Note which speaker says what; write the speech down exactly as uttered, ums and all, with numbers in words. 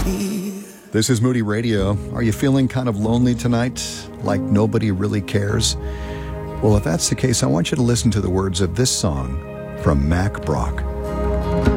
Speaker 1: This is Moody Radio. Are you feeling kind of lonely tonight, like nobody really cares? Well, if that's the case, I want you to listen to the words of this song from Mack Brock.